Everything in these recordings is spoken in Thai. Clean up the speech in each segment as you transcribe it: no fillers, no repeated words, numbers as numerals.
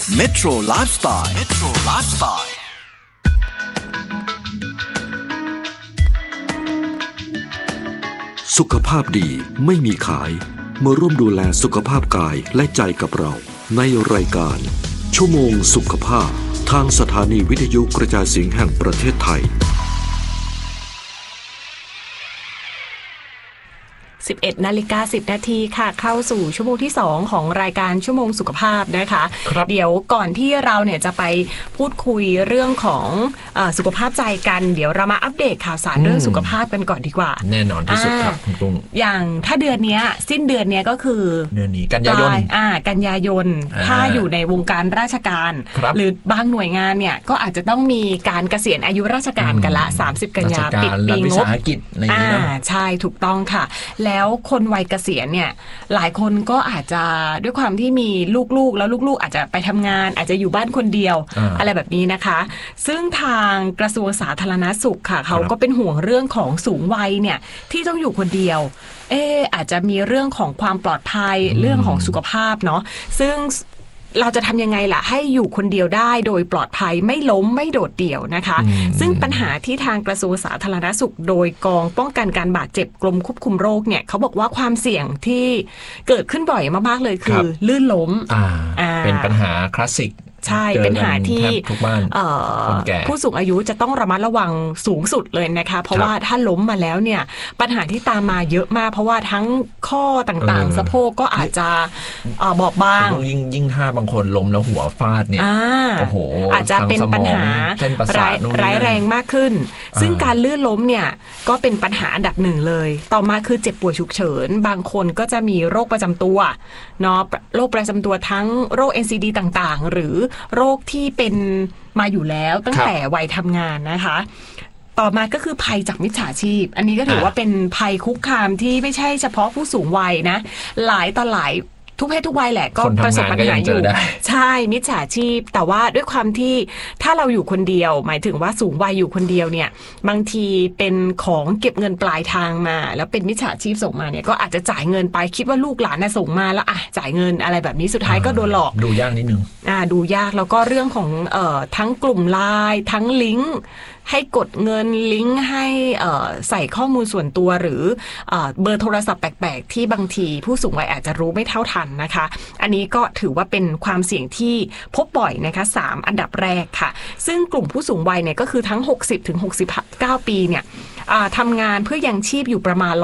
Metro Lifestyle Metro Lifestyle สุขภาพดีไม่มีขายมาร่วมดูแลสุขภาพกายและใจกับเราในรายการชั่วโมงสุขภาพทางสถานีวิทยุกระจายเสียงแห่งประเทศไทย 11:10 น.ค่ะเข้าสู่ชั่วโมงที่2ของรายการชั่วโมงสุขภาพนะคะเดี๋ยวก่อนที่เราเนี่ยจะไปพูดคุยเรื่องของสุขภาพใจกันเดี๋ยวเรามาอัปเดตข่าวสารเรื่องสุขภาพกันก่อนดีกว่าแน่นอนที่สุดครับคุณตุ้งอย่างถ้าเดือนนี้สิ้นเดือนนี้ก็คือเดือนนี้กันยายนกันยายนถ้าอยู่ในวงการราชการหรือบางหน่วยงานเนี่ยก็อาจจะต้องมีการเกษียณอายุราชการกันละ30 กันยาปิดปีงบใช่ถูกต้องค่ะแล้วคนวัยเกษียณเนี่ยหลายคนก็อาจจะด้วยความที่มีลูกๆแล้วลูกๆอาจจะไปทำงานอาจจะอยู่บ้านคนเดียวอะไรแบบนี้นะคะซึ่งทางกระทรวงสาธารณสุขค่ะเขาก็เป็นห่วงเรื่องของสูงวัยเนี่ยที่ต้องอยู่คนเดียวอาจจะมีเรื่องของความปลอดภัยเรื่องของสุขภาพเนาะซึ่งเราจะทำยังไงล่ะให้อยู่คนเดียวได้โดยปลอดภัยไม่ล้มไม่โดดเดี่ยวนะคะซึ่งปัญหาที่ทางกระทรวงสาธารณสุขโดยกองป้องกันการบาดเจ็บกรมควบคุมโรคเนี่ยเขาบอกว่าความเสี่ยงที่เกิดขึ้นบ่อยมากๆเลยคือลื่นล้มเป็นปัญหาคลาสสิกใช่เป็นปัญหาที่ผู้สูงอายุจะต้องระมัดระวังสูงสุดเลยนะคะเพราะว่าถ้าล้มมาแล้วเนี่ยปัญหาที่ตามมาเยอะมากเพราะว่าทั้งข้อต่างๆสะโพกก็อาจจะบอบบางยิ่งถ้าบางคนล้มแล้วหัวฟาดเนี่ยโอ้โหอาจจะเป็นปัญหาร้ายแรงมากขึ้นซึ่งการลื่นล้มเนี่ยก็เป็นปัญหาอันดับหนึ่งเลยต่อมาคือเจ็บป่วยฉุกเฉินบางคนก็จะมีโรคประจำตัวเนาะโรคประจำตัวทั้งโรค NCD ต่างๆหรือโรคที่เป็นมาอยู่แล้วตั้งแต่วัยทำงานนะคะต่อมาก็คือภัยจากมิจฉาชีพอันนี้ก็ถือว่าเป็นภัยคุกคามที่ไม่ใช่เฉพาะผู้สูงวัยนะหลายต่อหลายทุกเพศทุกวัยแหละก็ประสบปัญหาอยู่ใช่มิจฉาชีพแต่ว่าด้วยความที่ถ้าเราอยู่คนเดียวหมายถึงว่าสูงวัยอยู่คนเดียวเนี่ยบางทีเป็นของเก็บเงินปลายทางมาแล้วเป็นมิจฉาชีพส่งมาเนี่ยก็อาจจะจ่ายเงินไปคิดว่าลูกหลานน่ะส่งมาแล้วจ่ายเงินอะไรแบบนี้สุดท้ายก็โดนหลอกดูยากนิดนึงดูยากแล้วก็เรื่องของทั้งกลุ่มไลน์ทั้งลิงก์ให้กดเงินลิงก์ให้ใส่ข้อมูลส่วนตัวหรือเบอร์โทรศัพท์แปลกๆที่บางทีผู้สูงวัยอาจจะรู้ไม่เท่าทันนะคะอันนี้ก็ถือว่าเป็นความเสี่ยงที่พบบ่อยนะคะ3อันดับแรกค่ะซึ่งกลุ่มผู้สูงวัยเนี่ยก็คือทั้ง 60-69 ปีเนี่ยทำงานเพื่อยังชีพอยู่ประมาณ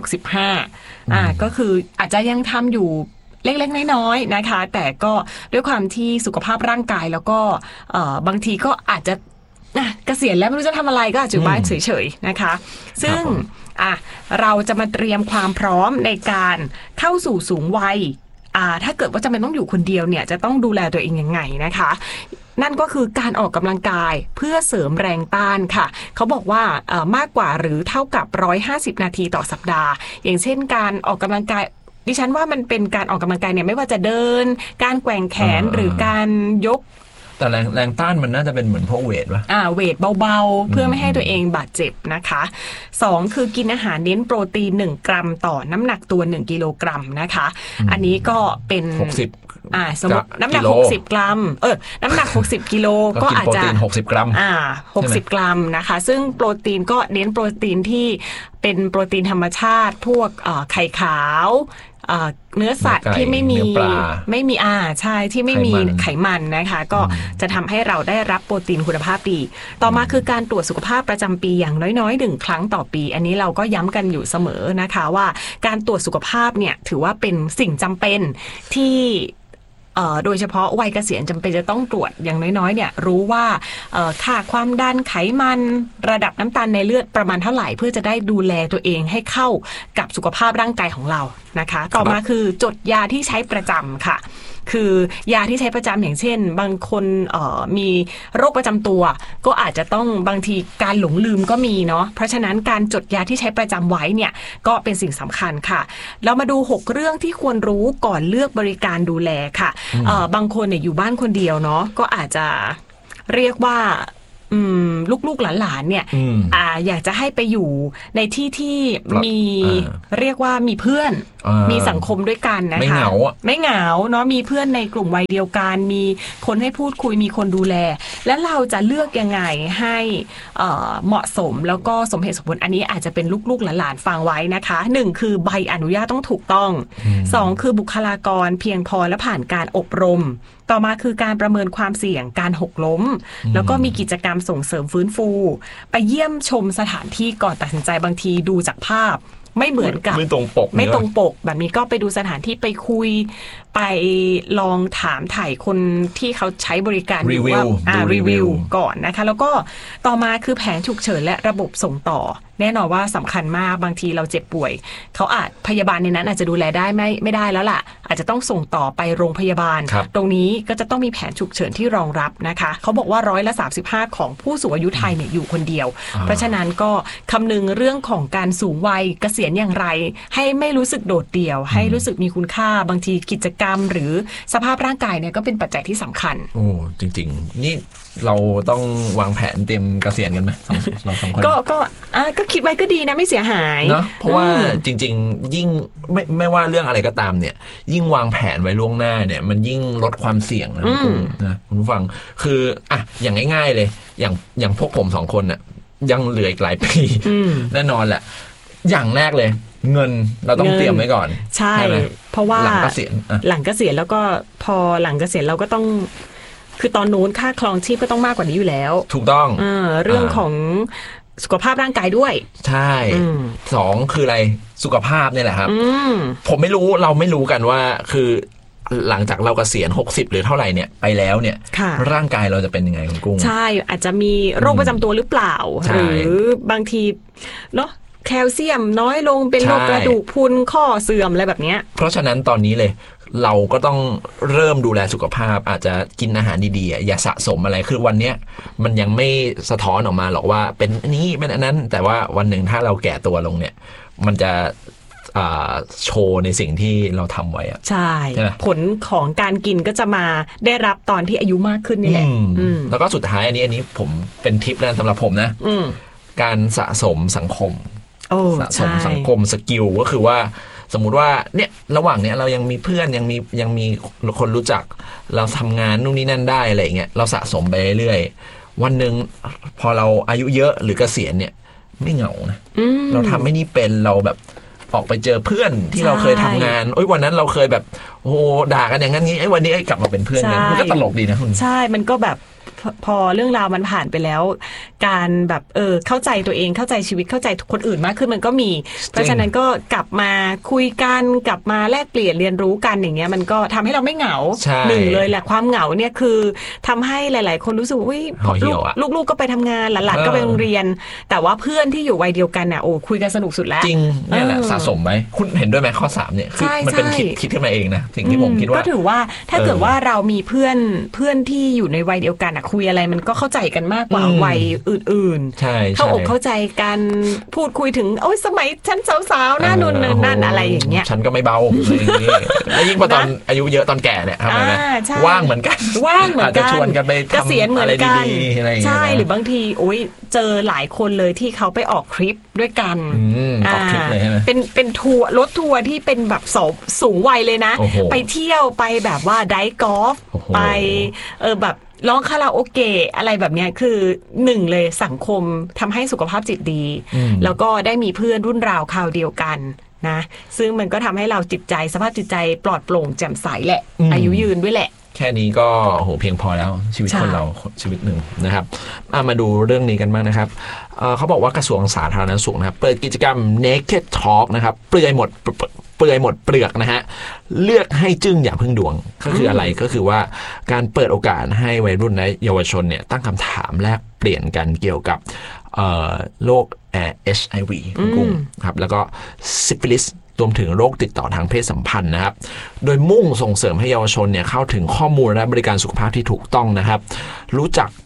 65%ก็คืออาจจะยังทำอยู่เล็กๆน้อยๆนะคะแต่ก็ด้วยความที่สุขภาพร่างกายแล้วก็บางทีก็อาจจะเกษียณแล้วไม่รู้จะทำอะไรก็อาจจะอยู่บ้านเฉยๆนะคะซึ่งเราจะมาเตรียมความพร้อมในการเข้าสู่สูงวัยถ้าเกิดว่าจำเป็นต้องอยู่คนเดียวเนี่ยจะต้องดูแลตัวเองยังไงนะคะนั่นก็คือการออกกำลังกายเพื่อเสริมแรงต้านค่ะเขาบอกว่ามากกว่าหรือเท่ากับ150 นาทีต่อสัปดาห์อย่างเช่นการออกกำลังกายดิฉันว่ามันเป็นการออกกำลังกายเนี่ยไม่ว่าจะเดินการแกว่งแขนหรือการยกแต่แรงต้านมันน่าจะเป็นเหมือนพวกเวทป่ะเวทเบาๆเพื่อไม่ให้ตัวเองบาดเจ็บนะคะ2คือกินอาหารเน้นโปรตีน1 กรัมต่อน้ำหนักตัว1 กิโลกรัมนะคะอันนี้ก็เป็น60สมมติน้ำหนัก60 กรัมน้ำหนัก60 กิโลก็อาจจะ 60 กรัม 60 กรัมนะคะซึ่งโปรตีนก็เน้นโปรตีนที่เป็นโปรตีนธรรมชาติพวกไข่ขาวเนื้อสัตว์ที่ไม่มีใช่ที่ไม่มีไขมันนะคะก็จะทำให้เราได้รับโปรตีนคุณภาพดีต่อมาคือการตรวจสุขภาพประจำปีอย่างน้อยๆ1 ครั้งต่อปีอันนี้เราก็ย้ำกันอยู่เสมอนะคะว่าการตรวจสุขภาพเนี่ยถือว่าเป็นสิ่งจำเป็นที่โดยเฉพาะวัยเกษียณจำเป็นจะต้องตรวจอย่างน้อยๆเนี่ยรู้ว่าค่าความดันไขมันระดับน้ำตาลในเลือดประมาณเท่าไหร่เพื่อจะได้ดูแลตัวเองให้เข้ากับสุขภาพร่างกายของเรานะคะต่อมาคือจดยาที่ใช้ประจำค่ะคือยาที่ใช้ประจำอย่างเช่นบางคนมีโรคประจำตัวก็อาจจะต้องบางทีการหลงลืมก็มีเนาะเพราะฉะนั้นการจดยาที่ใช้ประจำไว้เนี่ยก็เป็นสิ่งสำคัญค่ะเรามาดู6เรื่องที่ควรรู้ก่อนเลือกบริการดูแลค่ะบางคนเนี่ยอยู่บ้านคนเดียวเนาะก็อาจจะเรียกว่าลูกๆหลานๆเนี่ยอยากจะให้ไปอยู่ในที่ที่มีเรียกว่ามีเพื่อนมีสังคมด้วยกันนะคะไม่เหงาเนาะมีเพื่อนในกลุ่มวัยเดียวกันมีคนให้พูดคุยมีคนดูแลและเราจะเลือกยังไงให้เหมาะสมแล้วก็สมเหตุสมผลอันนี้อาจจะเป็นลูกๆหลานๆฟังไว้นะคะ1คือใบอนุญาตต้องถูกต้อง2คือบุคลากรเพียงพอและผ่านการอบรมต่อมาคือการประเมินความเสี่ยงการหกล้มแล้วก็มีกิจกรรมส่งเสริมฟื้นฟูไปเยี่ยมชมสถานที่ก่อนตัดสินใจบางทีดูจากภาพไม่เหมือนกับไม่ตรงปกแบบนี้ก็ไปดูสถานที่ไปคุยไปลองถามถ่ายคนที่เขาใช้บริการรีวิวก่อนนะคะแล้วก็ต่อมาคือแผนฉุกเฉินและระบบส่งต่อแน่นอนว่าสำคัญมากบางทีเราเจ็บป่วยเขาพยาบาลในนั้นอาจจะดูแลได้ไม่ได้แล้วล่ะอาจจะต้องส่งต่อไปโรงพยาบาลตรงนี้ก็จะต้องมีแผนฉุกเฉินที่รองรับนะคะเขาบอกว่า35%ของผู้สูงอายุไทยเนี่ยอยู่คนเดียวเพราะฉะนั้นก็คำนึงเรื่องของการสูงวัยเกษียณอย่างไรให้ไม่รู้สึกโดดเดี่ยวให้รู้สึกมีคุณค่าบางทีกิจกรรมหรือสภาพร่างกายเนี่ยก็เป็นปัจจัยที่สำคัญโอ้จริงๆนี่เราต้องวางแผนเตรียมเกษียณกันไหมเราสองคนก็คิดไว้ก็ดีนะไม่เสียหายเนาะเพราะว่าจริงๆยิ่งไม่ว่าเรื่องอะไรก็ตามเนี่ยยิ่งวางแผนไว้ล่วงหน้าเนี่ยมันยิ่งลดความเสี่ยงนะคุณผู้ฟังคืออย่างง่ายๆเลยอย่างพวกผม2คนน่ะยังเหลืออีกหลายปีแน่นอนแหละอย่างแรกเลยเงินเราต้องเตรียมไว้ก่อนใช่เพราะว่าหลังเกษียณแล้วก็พอหลังเกษียณเราก็ต้องคือตอนนู้นค่าครองชีพก็ต้องมากกว่านี้อยู่แล้วถูกต้องเรื่องของสุขภาพร่างกายด้วยใช่2คืออะไรสุขภาพเนี่ยแหละครับผมไม่รู้เราไม่รู้กันว่าคือหลังจากเราเกษียณ60หรือเท่าไหร่เนี่ยไปแล้วเนี่ยร่างกายเราจะเป็นยังไงคุณกุ้งใช่อาจจะมีโรคประจำตัวหรือเปล่าหรือบางทีเนาะแคลเซียมน้อยลงเป็นโรคกระดูกพรุนข้อเสื่อมอะไรแบบนี้เพราะฉะนั้นตอนนี้เลยเราก็ต้องเริ่มดูแลสุขภาพอาจจะกินอาหารดีๆอย่าสะสมอะไรคือวันนี้มันยังไม่สะท้อนออกมาหรอกว่าเป็นอันนี้เป็นอันนั้นแต่ว่าวันหนึ่งถ้าเราแก่ตัวลงเนี่ยมันจะโชว์ในสิ่งที่เราทำไว้อะใช่ผลของการกินก็จะมาได้รับตอนที่อายุมากขึ้นนี่แหละแล้วก็สุดท้ายอันนี้ผมเป็นทิปนะสำหรับผมนะการสะสมสังคมสะสมสังคมสกิลก็คือว่าสมมุติว่าเนี่ยระหว่างเนี้ยเรายังมีเพื่อนยังมีคนรู้จักเราทำงานนู่นนี่นั่นได้อะไรเงี้ยเราสะสมไปเรื่อยๆวันหนึ่งพอเราอายุเยอะหรือเกษียณเนี่ยไม่เหงานะเราทำไม่นี่เป็นเราแบบออกไปเจอเพื่อนที่เราเคยทำงานวันนั้นเราเคยแบบโอ้ด่ากันอย่างนั้นงี้วันนี้กลับมาเป็นเพื่อนกันมันก็ตลกดีนะคุณใช่มันก็แบบพอเรื่องราวมันผ่านไปแล้วการแบบเข้าใจตัวเองเข้าใจชีวิตเข้าใจคนอื่นมากขึ้นมันก็มีเพราะฉะนั้นก็กลับมาคุยกันกลับมาแลกเปลี่ยนเรียนรู้กันอย่างเงี้ยมันก็ทำให้เราไม่เหงาหนึ่งเลยแหละความเหงาเนี่ยคือทำให้หลายๆคนรู้สึกว่าลูกก็ไปทำงานหลานๆก็ไปโรงเรียนแต่ว่าเพื่อนที่อยู่วัยเดียวกันน่ะคุยกันสนุกสุดแล้วจริงนี่แหละสะสมไหมคุณเห็นด้วยไหมข้อ3เนี่ยคือมันเป็นคิดขึ้นมาเองนะสิ่งที่ผมคิดว่าก็ถือว่าถ้าเกิดว่าเรามีเพื่อนที่อยู่ในวัยเดียวกันคุยอะไรมันก็เข้าใจกันมากกว่าวัยอื่นๆเข้าอกเข้าใจกันพูดคุยถึงสมัยฉันสาวๆหน้านุ่นนั่นอะไรอย่างเงี้ยฉันก็ไม่เบาแล้วยิ่งพอตอนอายุเยอะตอนแก่เนี่ยทำไมว่างเหมือนกันอาจจะชวนกันไปเกษียณเหมือนกันใช่หรือบางทีเจอหลายคนเลยที่เขาไปออกทริปด้วยกันออกทริปเลยใช่ไหมเป็นทัวร์รถทัวร์ที่เป็นแบบสูงวัยเลยนะไปเที่ยวไปแบบว่าไดฟ์กอล์ฟไปแบบร้องคาราโอเกะอะไรแบบนี้คือ1เลยสังคมทำให้สุขภาพจิตดีแล้วก็ได้มีเพื่อนรุ่นราวคราวเดียวกันนะซึ่งมันก็ทำให้เราจิตใจสภาพจิตใจปลอดโปร่งแจ่มใสแหละอายุยืนด้วยแหละแค่นี้ก็เพียงพอแล้วชีวิตคนเราชีวิตหนึ่งนะครับมาดูเรื่องนี้กันบ้างนะครับเขาบอกว่ากระทรวงสาธารณสุขนะครับเปิดกิจกรรม Naked Talk นะครับเปลือยหมดเปลือกนะฮะเลือกให้จึ้งอย่าพึ่งดวงก็คืออะไรก็คือว่าการเปิดโอกาสให้วัยรุ่นและเยาวชนเนี่ยตั้งคำถามแลกเปลี่ยนกันเกี่ยวกับโรคHIV กุ้งครับแล้วก็ซิฟิลิสรวมถึงโรคติดต่อทางเพศสัมพันธ์นะครับโดยมุ่งส่งเสริมให้เยาวชนเนี่ยเข้าถึงข้อมูลและบริการสุขภาพที่ถูกต้องนะครับรู้จัก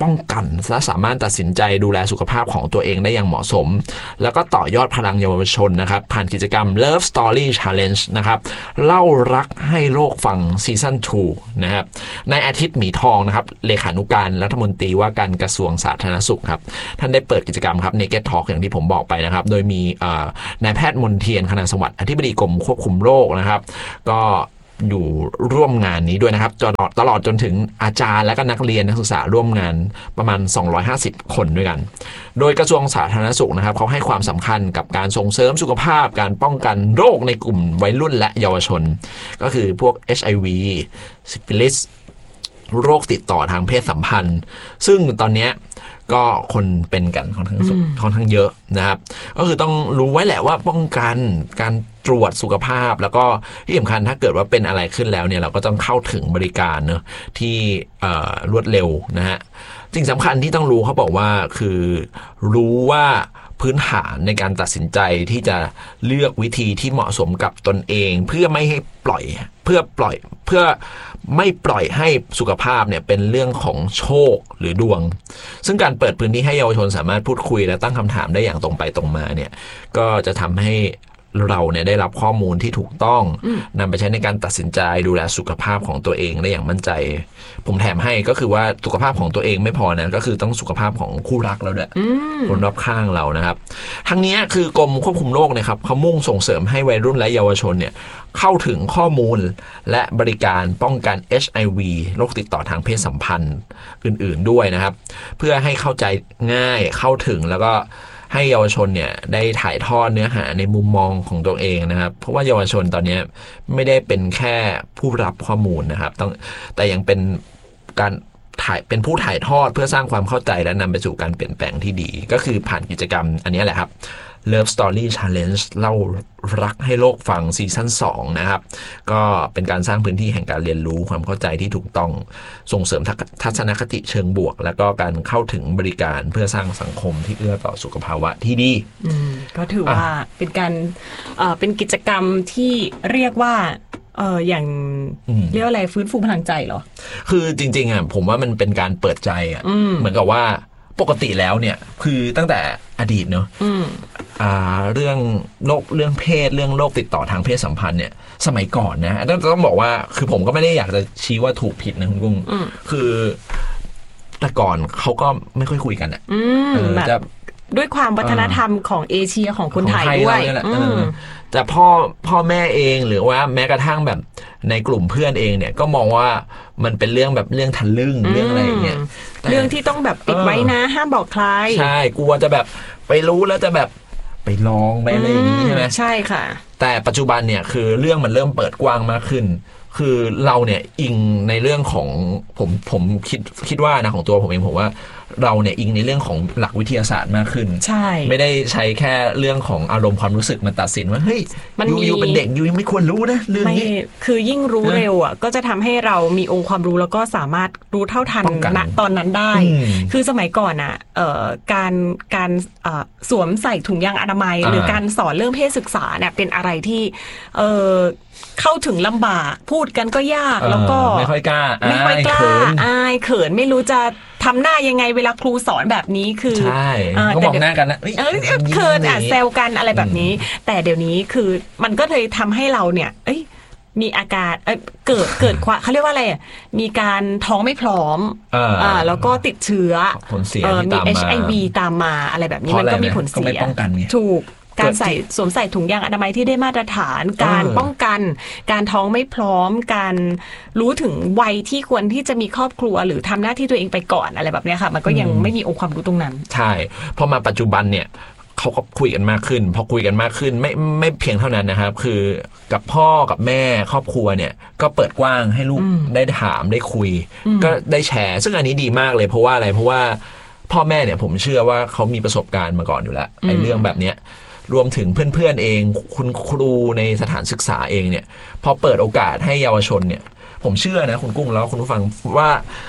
ป้องกันและสามารถตัดสินใจดูแลสุขภาพของตัวเองได้อย่างเหมาะสมแล้วก็ต่อยอดพลังเยาวชนนะครับผ่านกิจกรรม Love Story Challenge นะครับเล่ารักให้โลกฟังซีซั่น 2 นะครับนายอาทิตย์หมีทองนะครับเลขานุการรัฐมนตรีว่าการกระทรวงสาธารณสุขครับท่านได้เปิดกิจกรรมครับ Naked Talk อย่างที่ผมบอกไปนะครับโดยมีนายแพทย์มนเทียนคณาสวัสดิ์อธิบดีกรมควบคุมโรคนะครับก็อยู่ร่วมงานนี้ด้วยนะครับตลอดจนถึงอาจารย์และก็นักเรียนนักศึกษาร่วมงานประมาณ250คนด้วยกันโดยกระทรวงสาธารณสุขนะครับเขาให้ความสำคัญกับการส่งเสริมสุขภาพการป้องกันโรคในกลุ่มวัยรุ่นและเยาวชนก็คือพวก HIV ซิฟิลิสโรคติดต่อทางเพศสัมพันธ์ซึ่งตอนนี้ก็คนเป็นกันค่อนข้างเยอะนะครับก็คือต้องรู้ไว้แหละว่าป้องกันการตรวจสุขภาพแล้วก็ที่สำคัญถ้าเกิดว่าเป็นอะไรขึ้นแล้วเนี่ยเราก็ต้องเข้าถึงบริการเนอะที่รวดเร็วนะฮะสิ่งสำคัญที่ต้องรู้เขาบอกว่าคือรู้ว่าพื้นฐานในการตัดสินใจที่จะเลือกวิธีที่เหมาะสมกับตนเองเพื่อไม่ให้เพื่อไม่ปล่อยให้สุขภาพเนี่ยเป็นเรื่องของโชคหรือดวงซึ่งการเปิดพื้นที่ให้เยาวชนสามารถพูดคุยและตั้งคำถามได้อย่างตรงไปตรงมาเนี่ยก็จะทำให้เราเนี่ยได้รับข้อมูลที่ถูกต้องนำไปใช้ในการตัดสินใจดูแลสุขภาพของตัวเองได้อย่างมั่นใจผมแถมให้ก็คือว่าสุขภาพของตัวเองไม่พอนะก็คือต้องสุขภาพของคู่รักเราด้วยคนรอบข้างเรานะครับทั้งนี้คือกรมควบคุมโรคนะครับเขามุ่งส่งเสริมให้วัยรุ่นและเยาวชนเนี่ยเข้าถึงข้อมูลและบริการป้องกัน HIV โรคติดต่อทางเพศสัมพันธ์อื่นๆด้วยนะครับเพื่อให้เข้าใจง่ายเข้าถึงแล้วก็ให้เยาวชนเนี่ยได้ถ่ายทอดเนื้อหาในมุมมองของตัวเองนะครับเพราะว่าเยาวชนตอนนี้ไม่ได้เป็นแค่ผู้รับข้อมูลนะครับแต่ยังเป็นผู้ถ่ายทอดเพื่อสร้างความเข้าใจและนำไปสู่การเปลี่ยนแปลงที่ดีก็คือผ่านกิจกรรมอันนี้แหละครับ Love Story Challenge เล่ารักให้โลกฟังซีซั่น 2 นะครับก็เป็นการสร้างพื้นที่แห่งการเรียนรู้ความเข้าใจที่ถูกต้องส่งเสริมทัศนคติเชิงบวกแล้วก็การเข้าถึงบริการเพื่อสร้างสังคมที่เอื้อต่อสุขภาวะที่ดีก็ถือว่าเป็นการเป็นกิจกรรมที่เรียกว่าอย่างเรียกว่าอะไรฟื้นฟูพลังใจเหรอคือจริงๆอ่ะผมว่ามันเป็นการเปิดใจอ่ะเหมือนกับว่าปกติแล้วเนี่ยคือตั้งแต่อดีตเนอะเรื่องเพศเรื่องโรคติดต่อทางเพศสัมพันธ์เนี่ยสมัยก่อนนะต้องบอกว่าคือผมก็ไม่ได้อยากจะชี้ว่าถูกผิดนะคุณกุ้งคือแต่ก่อนเขาก็ไม่ค่อยคุยกันอ่ะจะด้วยความวัฒนธรรมของเอเชียของคนไทยด้วยแต่พ่อแม่เองหรือว่าแม้กระทั่งแบบในกลุ่มเพื่อนเองเนี่ยก็มองว่ามันเป็นเรื่องแบบเรื่องทะลึ่งเรื่องอะไรอย่างเงี้ยเรื่องที่ต้องแบบปิดไว้นะห้ามบอกใครใช่กลัวจะแบบไปรู้แล้วจะแบบไปลองไปอะไรอย่างนี้ใช่ไหมใช่ค่ะแต่ปัจจุบันเนี่ยคือเรื่องมันเริ่มเปิดกว้างมากขึ้นคือเราเนี่ยอิงในเรื่องของผมคิดว่านะของตัวผมเองผมว่าเราเนี่ยอิงในเรื่องของหลักวิทยาศาสตร์มากขึ้นใช่ไม่ได้ใช้แค่เรื่องของอารมณ์ความรู้สึกมาตัดสินว่าเฮ้ยยูเป็นเด็กยูยังไม่ควรรู้นะเรื่องนี้คือยิ่งรู้เร็วอ่ะก็จะทำให้เรามีองค์ความรู้แล้วก็สามารถรู้เท่าทันณตอนนั้นได้คือสมัยก่อนอ่ะการสวมใส่ถุงยางอนามัยหรือการสอนเรื่องเพศศึกษาเนี่ยเป็นอะไรที่เข้าถึงลำบากพูดกันก็ยากแล้วก็ไม่ค่อยกล้าอายเขินไม่รู้จะทำหน้ายังไงเวลาครูสอนแบบนี้คือใช่ก็มองหน้ากันนะเขินแซวกันอะไรแบบนี้แต่เดี๋ยวนี้คือมันก็เลยทำให้เราเนี่ยมีอาการเกิดความเขาเรียกว่าอะไรมีการท้องไม่พร้อมแล้วก็ติดเชื้อผลเสียมี HIV ตามมาอะไรแบบนี้มันก็มีผลเสียถูกการสวมใส่ถุงยางอนามัยที่ได้มาตรฐานการป้องกันการท้องไม่พร้อมการรู้ถึงวัยที่ควรที่จะมีครอบครัวหรือทำหน้าที่ตัวเองไปก่อนอะไรแบบนี้ค่ะมันก็ยังไม่มีองค์ความรู้ตรงนั้นใช่พอมาปัจจุบันเนี่ยเขาก็คุยกันมากขึ้นพอคุยกันมากขึ้นไม่เพียงเท่านั้นนะครับคือกับพ่อกับแม่ครอบครัวเนี่ยก็เปิดกว้างให้ลูกได้ถามได้คุยก็ได้แชร์ซึ่งอันนี้ดีมากเลยเพราะว่าอะไรเพราะว่าพ่อแม่เนี่ยผมเชื่อว่าเขามีประสบการณ์มาก่อนอยู่แล้วไอ้เรื่องแบบเนี้ยรวมถึงเพื่อนๆเองคุณครูในสถานศึกษาเองเนี่ยพอเปิดโอกาสให้เยาวชนเนี่ยผมเชื่อนะคุณกุ้งแล้วคุณผู้ฟังว่า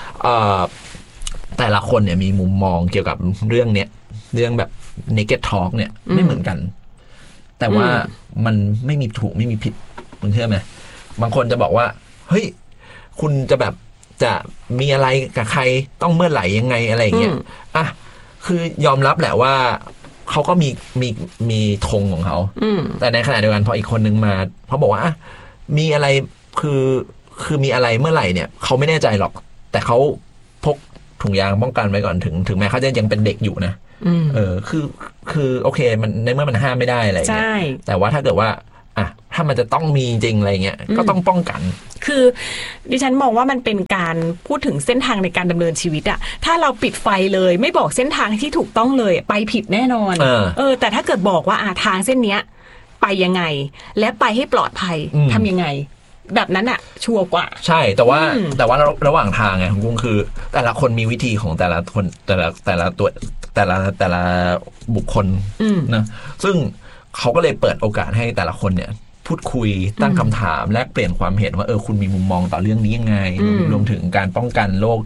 แต่ละคนเนี่ยมีมุมมองเกี่ยวกับเรื่องเนี้ยเรื่องแบบ Naked Talk เนี่ยไม่เหมือนกันแต่ว่ามันไม่มีถูกไม่มีผิดคุณเชื่อไหมบางคนจะบอกว่าเฮ้ยคุณจะแบบจะมีอะไรกับใครต้องเมื่อไหร่ยังไงอะไรอย่างเงี้ยอ่ะคือยอมรับแหละว่าเขาก็มีธงของเขาแต่ในขณะเดียวกันพออีกคนนึงมาเขาบอกว่าอ่ะมีอะไรคือมีอะไรเมื่อไหร่เนี่ยเขาไม่แน่ใจหรอกแต่เขาพกถุงยางป้องกันไว้ก่อนถึงแม้เขาจะยังเป็นเด็กอยู่นะคือโอเคมันในเมื่อมันห้ามไม่ได้อะไรเงี้ยแต่ว่าถ้าเกิดว่าอ่ะถ้ามันจะต้องมีจริงอะไรเงี้ยก็ต้องป้องกันคือดิฉันมองว่ามันเป็นการพูดถึงเส้นทางในการดำเนินชีวิตอะถ้าเราปิดไฟเลยไม่บอกเส้นทางที่ถูกต้องเลยไปผิดแน่นอนแต่ถ้าเกิดบอกว่าทางเส้นเนี้ยไปยังไงและไปให้ปลอดภัยทำยังไงแบบนั้นอะชัวร์กว่าใช่แต่ว่าระหว่างทางไงของกุ้งคือแต่ละคนมีวิธีของแต่ละคนแต่ละตัวแต่ละบุคคลนะซึ่งเขาก็เลยเปิดโอกาสให้แต่ละคนเนี่ยพูดคุยตั้งคำถามแลกเปลี่ยนความเห็นว่าคุณมีมุมมองต่อเรื่องนี้ยังไงรวมถึงการป้องกันโรค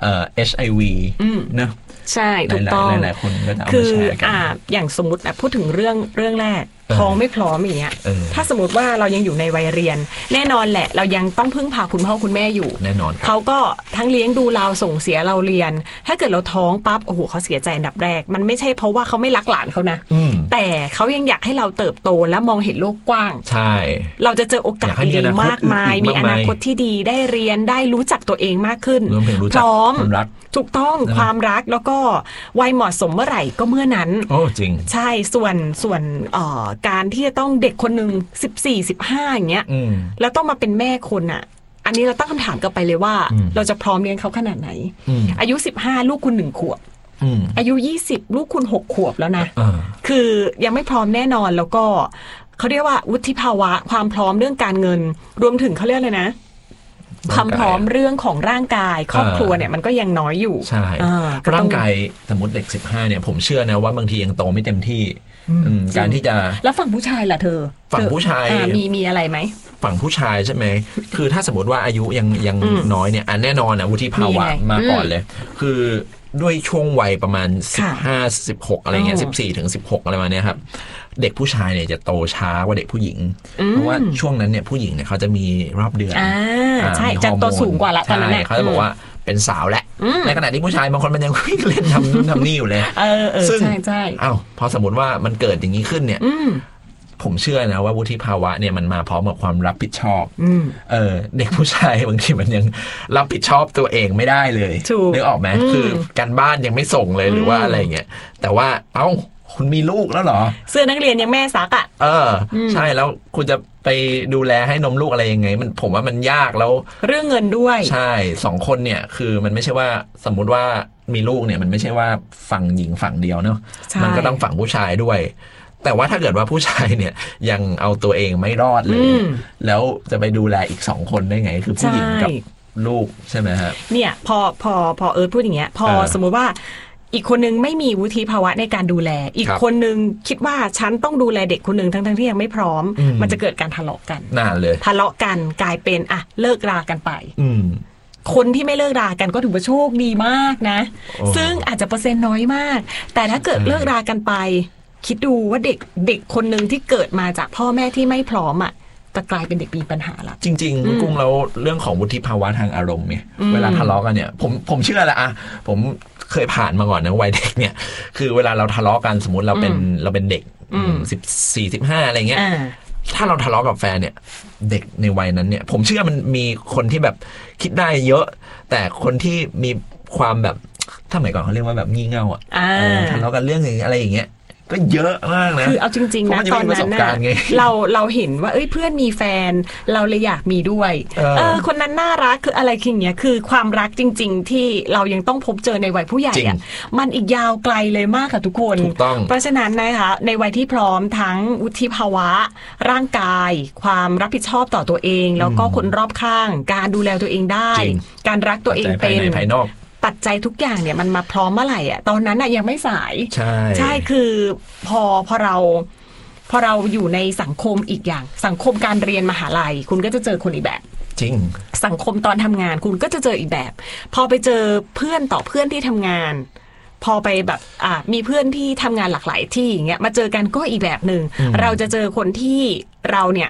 HIV นะใช่ถูกต้องหลายๆคนก็จะเอามาแชร์กันอย่างสมมติพูดถึงเรื่องแรกท้องไม่พร้อมอย่างเงี้ยถ้าสมมติว่าเรายังอยู่ในวัยเรียนแน่นอนแหละเรายังต้องพึ่งพาคุณพ่อคุณแม่อยู่แน่นอนเขาก็ทั้งเลี้ยงดูเราส่งเสียเราเรียนถ้าเกิดเราท้องปั๊บโอ้โหเขาเสียใจอันดับแรกมันไม่ใช่เพราะว่าเขาไม่รักหลานเขานะแต่เขายังอยากให้เราเติบโตและมองเห็นโลกกว้างใช่เราจะเจอโอกาสดีมากมายมีอนาคตที่ดีได้เรียนได้รู้จักตัวเองมากขึ้นพร้อมถูกต้องความรักแล้วก็วัยเหมาะสมเมื่อไหร่ก็เมื่อนั้นโอ้จริงใช่ส่วนการที่จะต้องเด็กคนหนึ่ง14-15อย่างเงี้ยแล้วต้องมาเป็นแม่คนอ่ะอันนี้เราตั้งคำถามกลับไปเลยว่าเราจะพร้อมเลี้ยงเขาขนาดไหนอายุ15ลูกคุณ1 ขวบอายุ20ลูกคุณ6 ขวบแล้วนะคือยังไม่พร้อมแน่นอนแล้วก็เขาเรียกว่าวุฒิภาวะความพร้อมเรื่องการเงินรวมถึงเขาเรียกเลยนะความพร้อมเรื่องของร่างกายครอบครัวเนี่ยมันก็ยังน้อยอยู่ใช่ร่างกายสมมติเด็ก15เนี่ยผมเชื่อนะว่าบางทียังโตไม่เต็มที่การที่จะแล้วฝั่งผู้ชายล่ะเธอฝั่งผู้ชายมีอะไรไหมฝั่งผู้ชายใช่ไหมคือถ้าสมมติว่าอายุยังน้อยเนี่ยแน่นอนนะวุฒิภาวะมาก่อนเลยคือด้วยช่วงวัยประมาณ15-16อะไรเงี้ย14-16อะไรมาเนี้ยครับเด็กผู้ชายเนี่ยจะโตช้ากว่าเด็กผู้หญิงเพราะว่าช่วงนั้นเนี่ยผู้หญิงเนี่ยเขาจะมีรอบเดือนใช่จะโตสูงกว่าละตอนนั้นเขาจะบอกว่าเป็นสาวแหละในขณะที่ผู้ชายบางคนมันยังวิ่งเล่นทำนู่นทำนี่อยู่เลยซึ่งพอสมมติว่ามันเกิดอย่างนี้ขึ้นเนี่ยผมเชื่อนะว่าวุฒิภาวะเนี่ยมันมาพร้อมกับความรับผิดชอบเด็กผู้ชายบางทีมันยังรับผิดชอบตัวเองไม่ได้เลยนึกออกไหมคือการบ้านยังไม่ส่งเลยหรือว่าอะไรเงี้ยแต่ว่าคุณมีลูกแล้วเหรอเสื้อนักเรียนยังแม่ซักอ่ะใช่แล้วคุณจะไปดูแลให้นมลูกอะไรยังไงมันผมว่ามันยากแล้วเรื่องเงินด้วยใช่2 คนเนี่ยคือมันไม่ใช่ว่าสมมุติว่ามีลูกเนี่ยมันไม่ใช่ว่าฝั่งหญิงฝั่งเดียวเนาะมันก็ต้องฝั่งผู้ชายด้วยแต่ว่าถ้าเกิดว่าผู้ชายเนี่ยยังเอาตัวเองไม่รอดเลยแล้วจะไปดูแลอีก2 คนได้ไงคือผู้หญิงกับลูกใช่ไหมฮะเนี่ยพอพูดอย่างเงี้ยพอสมมุติว่าอีกคนนึงไม่มีวุฒิภาวะในการดูแลอีกคนนึงคิดว่าฉันต้องดูแลเด็กคนนึงทั้งที่ยังไม่พร้อมมันจะเกิดการทะเลาะกันนานเลยทะเลาะกันกลายเป็นเลิกรากันไปคนที่ไม่เลิกรากันก็ถือว่าโชคดีมากนะซึ่งอาจจะเปอร์เซ็นต์น้อยมากแต่ถ้าเกิดเลิกรากันไปคิดดูว่าเด็กคนนึงที่เกิดมาจากพ่อแม่ที่ไม่พร้อมจะกลายเป็นเด็กมีปัญหาละจริงๆกุ้งแล้วเรื่องของวุฒิภาวะทางอารมณ์เนี่ยเวลาทะเลาะกันเนี่ยผมเชื่อแหละผมเคยผ่านมาก่อนนะวัยเด็กเนี่ยคือเวลาเราทะเลาะกันสมมุติเราเป็นเด็ก14-15อะไรเงี้ยถ้าเราทะเลาะกับแฟนเนี่ยเด็กในวัยนั้นเนี่ยผมเชื่อมันมีคนที่แบบคิดได้เยอะแต่คนที่มีความแบบถ้าสมัยก่อนเขาเรียกว่าแบบงี่เง่าทะเลาะกันเรื่องอะไรอย่างเงี้ยก็เยอะมากนะคือเอาจริงๆนะตอนนั้นนะเราเห็นว่าเพื่อนมีแฟนเราเลยอยากมีด้วยคนนั้นน่ารักคืออะไรอย่างเงี้ยคือความรักจริงๆที่เรายังต้องพบเจอในวัยผู้ใหญ่มันอีกยาวไกลเลยมากค่ะทุกคนเพราะฉะนั้นนะคะในวัยที่พร้อมทั้งวุฒิภาวะร่างกายความรับผิดชอบต่อตัวเองแล้วก็คนรอบข้างการดูแลตัวเองได้การรักตัวเองเป็นภายนอกปัจจัยทุกอย่างเนี่ยมันมาพร้อมเมื่อไหร่ตอนนั้นยังไม่สายใช่คือพอเราอยู่ในสังคมอีกอย่างสังคมการเรียนมหาลัยคุณก็จะเจอคนอีกแบบจริงสังคมตอนทำงานคุณก็จะเจออีกแบบพอไปเจอเพื่อนต่อเพื่อนที่ทำงานพอไปแบบมีเพื่อนที่ทำงานหลากหลายที่อย่างเงี้ยมาเจอกันก็อีกแบบนึงเราจะเจอคนที่เราเนี่ย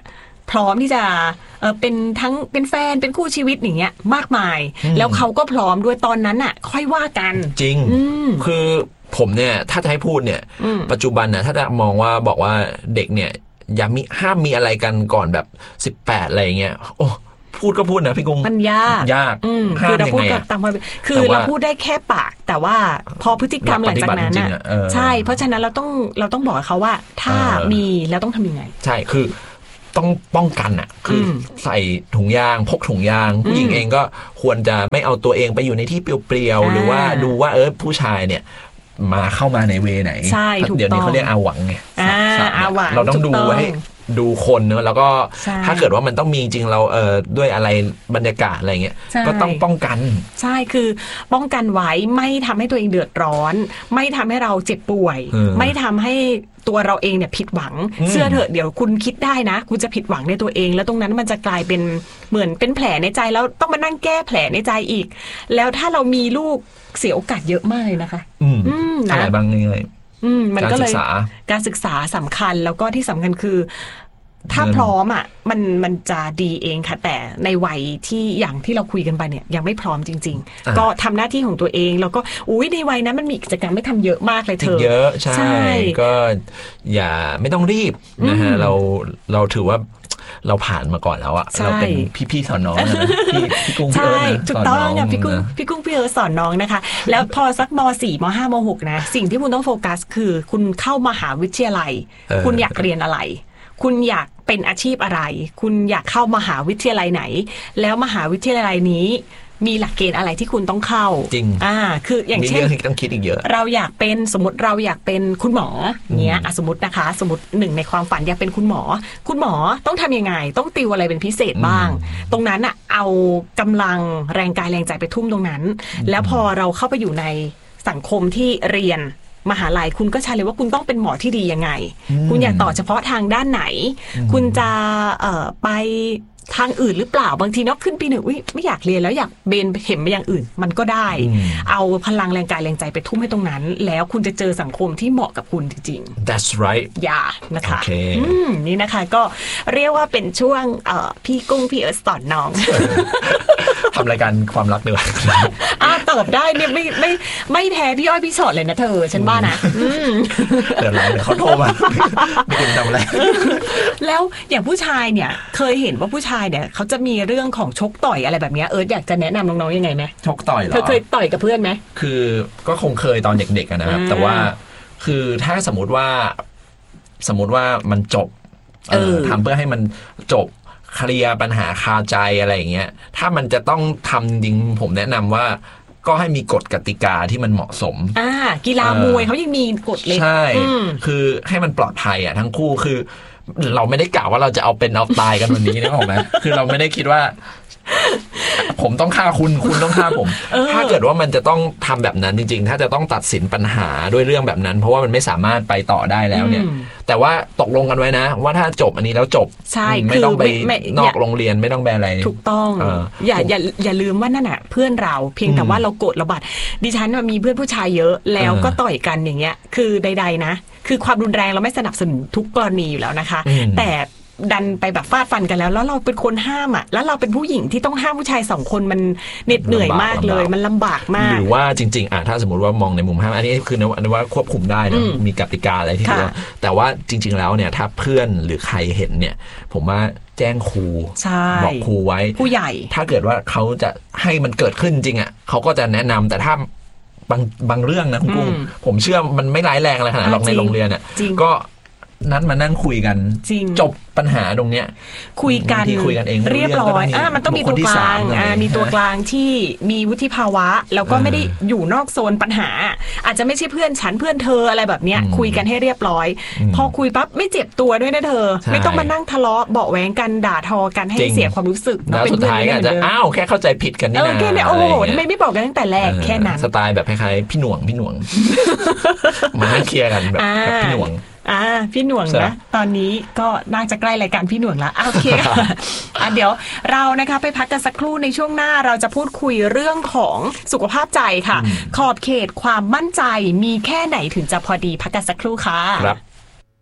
พร้อมที่จะเป็นทั้งเป็นแฟนเป็นคู่ชีวิตอย่างเงี้ยมากมายแล้วเขาก็พร้อมด้วยตอนนั้นอ่ะค่อยว่ากันจริงคือผมเนี่ยถ้าจะให้พูดเนี่ยปัจจุบันนะถ้าจะมองว่าบอกว่าเด็กเนี่ยอย่ามีห้ามมีอะไรกันก่อนแบบ18อะไรอย่างเงี้ยโอ้พูดก็พูดนะพี่กุ้งมันยากคือเราพูดกับตามความคือเราพูดได้แค่ปากแต่ว่าพอพฤติกรรมหลังจากนั้นน่ะใช่เพราะฉะนั้นเราต้องบอกเขาว่าถ้ามีแล้วต้องทำยังไงใช่คือต้องป้องกันอ่ะคือใส่ถุงยางพกถุงยางผู้หญิงเองก็ควรจะไม่เอาตัวเองไปอยู่ในที่เปลี่ยวๆหรือว่าดูว่าผู้ชายเนี่ยมาเข้ามาในเวไหนเดี๋ยวนี้เขาเรียกอาหวังไงอาหวังเราต้องดูให้ดูคนเนอะแล้วก็ถ้าเกิดว่ามันต้องมีจริงเราด้วยอะไรบรรยากาศอะไรเงี้ยก็ต้องป้องกันใช่คือป้องกันไว้ไม่ทำให้ตัวเองเดือดร้อนไม่ทำให้เราเจ็บป่วยไม่ทำให้ตัวเราเองเนี่ยผิดหวังเชื่อเถอะเดี๋ยวคุณคิดได้นะคุณจะผิดหวังในตัวเองแล้วตรงนั้นมันจะกลายเป็นเหมือนเป็นแผลในใจแล้วต้องมานั่งแก้แผลในใจอีกแล้วถ้าเรามีลูกเสียโอกาสเยอะมากเลยนะคะอะไรบางเลยมันก็เลยการศึกษาสำคัญแล้วก็ที่สำคัญคือถ้าพร้อมอ่ะมันจะดีเองค่ะแต่ในวัยที่อย่างที่เราคุยกันไปเนี่ยยังไม่พร้อมจริงๆก็ทำหน้าที่ของตัวเองแล้วก็ในวัยนั้นมันมีกิจกรรมไม่ทำเยอะมากเลยเธอเยอะใช่ก็อย่าไม่ต้องรีบนะฮะเราถือว่าเราผ่านมาก่อนแล้วอะเราเป็นพี่สอนน้องนะพี่กุ้งใช่ถูกต้องเนี่ยพี่กุ้งพี่สอนน้องนะคะแล้วพอสักม.4 ม.5 ม.6 นะสิ่งที่คุณต้องโฟกัสคือคุณเข้ามหาวิทยาลัยคุณอยากเรียนอะไรคุณอยากเป็นอาชีพอะไรคุณอยากเข้ามหาวิทยาลัยไหนแล้วมหาวิทยาลัยนี้มีหลักเกณฑ์อะไรที่คุณต้องเข้าจริงคืออย่างเช่นต้องคิดอีกเยอะเราอยากเป็นสมมติเราอยากเป็นคุณหมอเนี้ยสมมตินะคะสมมติหนึ่งในความฝันอยากเป็นคุณหมอต้องทำยังไงต้องติวอะไรเป็นพิเศษบ้างตรงนั้นเอากำลังแรงกายแรงใจไปทุ่มตรงนั้นแล้วพอเราเข้าไปอยู่ในสังคมที่เรียนมหาลัยคุณก็ใช่เลยว่าคุณต้องเป็นหมอที่ดียังไงคุณอยากต่อเฉพาะทางด้านไหนคุณจะไปทางอื่นหรือเปล่าบางทีนอกขึ้นปีหนึ่งไม่อยากเรียนแล้วอยากเบนเข็มไปอย่างอื่นมันก็ได้เอาพลังแรงกายแรงใจไปทุ่มให้ตรงนั้นแล้วคุณจะเจอสังคมที่เหมาะกับคุณจริงๆ That's right อย่านะคะนี่นะคะก็เรียกว่าเป็นช่วงพี่กุ้งพี่สอนน้องทำรายการความรักด้วยตอบได้เนี่ยไม่แพ้พี่อ้อยพี่ชอตเลยนะเธอฉันว่านะเดี๋ยวเขาโทรมาไม่ถึงทำอะไรแล้วอย่างผู้ชายเนี่ยเคยเห็นว่าผู้ชายเนี่ยเขาจะมีเรื่องของชกต่อยอะไรแบบนี้อยากจะแนะนำน้องๆยังไงไหมชกต่อยเหรอเธอเคยต่อยกับเพื่อนไหมคือก็คงเคยตอนเด็กๆนะครับแต่ว่าคือถ้าสมมติว่ามันจบทำเพื่อให้มันจบเคลียร์ปัญหาคาใจอะไรอย่างเงี้ยถ้ามันจะต้องทำจริงผมแนะนำว่าก็ให้มีกฎกติกาที่มันเหมาะสมกีฬามวยเขายังมีกฎเลยใช่คือให้มันปลอดภัยทั้งคู่คือเราไม่ได้กล่าวว่าเราจะเอาเป็นเอาตายกันวันนี้นะผมนะคือเราไม่ได้คิดว่าผมต้องฆ่าคุณต้องฆ่าผมถ้าเกิดว่ามันจะต้องทำแบบนั้นจริงๆถ้าจะต้องตัดสินปัญหาด้วยเรื่องแบบนั้นเพราะว่ามันไม่สามารถไปต่อได้แล้วเนี่ยแต่ว่าตกลงกันไว้นะว่าถ้าจบอันนี้แล้วจบใช่ไม่ต้องไปนอกโรงเรียนไม่ต้องไปอะไรถูกต้องอย่าลืมว่านั่นน่ะเพื่อนเราเพียงแต่ว่าเราโกรธระบาดดิฉันมีเพื่อนผู้ชายเยอะแล้วก็ต่อยกันอย่างเงี้ยคือใดๆนะคือความรุนแรงเราไม่สนับสนุนทุกกรณีอยู่แล้วนะคะแต่ดันไปแบบฟาดฟันกันแล้วเราเป็นคนห้ามแล้วเราเป็นผู้หญิงที่ต้องห้ามผู้ชาย2คนมันเหน็ดเหนื่อยมากเลยมันลำบากมากหรือว่าจริงๆถ้าสมมติว่ามองในมุมห้ามอันนี้คือนว่าควบคุมได้นะมีกติกาอะไรที่ว่าแต่ว่าจริงๆแล้วเนี่ยถ้าเพื่อนหรือใครเห็นเนี่ยผมว่าแจ้งครูบอกครูไว้ผู้ใหญ่ถ้าเกิดว่าเขาจะให้มันเกิดขึ้นจริงเขาก็จะแนะนำแต่ถ้าบางเรื่องนะคุณกุ้งผมเชื่อมันไม่ร้ายแรงอะไรขนาดหรอกในโรงเรียนก็นัดมานั่งคุยกันจบปัญหาตรงเนี้ยคุยกันเองเรียบร้อยมันต้องมีตัวกลางมีตัวกลางที่มีวุฒิภาวะแล้วก็ไม่ได้อยู่นอกโซนปัญหาอาจจะไม่ใช่เพื่อนฉันเพื่อนเธออะไรแบบเนี้ยคุยกันให้เรียบร้อยพอคุยปั๊บไม่เจ็บตัวด้วยนะเธอไม่ต้องมานั่งทะเลาะเบาะแว้งกันด่าทอกันให้เสียความรู้สึกแล้วสุดท้ายอาจจะแค่เข้าใจผิดกันนี่นะแค่นี้โอ้โหทำไมไม่บอกกันตั้งแต่แรกแค่นั้นสไตล์แบบคล้ายๆพี่หน่วงมาให้เคลียร์กันแบบพี่หน่วงพี่หน่วงนะตอนนี้ก็น่าจะใกล้รายการพี่หน่วงแล้วโอเคเดี๋ยวเรานะคะไปพักกันสักครู่ในช่วงหน้าเราจะพูดคุยเรื่องของสุขภาพใจค่ะขอบเขตความมั่นใจมีแค่ไหนถึงจะพอดีพักกันสักครู่ค่ะครับ